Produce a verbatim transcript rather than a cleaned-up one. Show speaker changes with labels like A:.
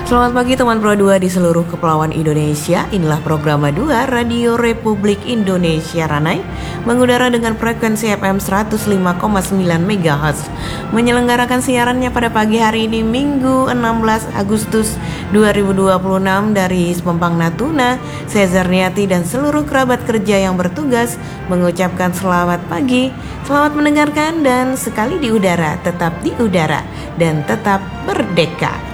A: Selamat pagi teman Pro dua di seluruh kepulauan Indonesia. Inilah program dua Radio Republik Indonesia Ranai, mengudara dengan frekuensi F M seratus lima koma sembilan megahertz. Menyelenggarakan siarannya pada pagi hari ini Minggu enam belas Agustus dua ribu dua puluh enam dari Pempang Natuna. Saya Zarniati dan seluruh kerabat kerja yang bertugas mengucapkan selamat pagi, selamat mendengarkan, dan sekali di udara tetap di udara dan tetap merdeka.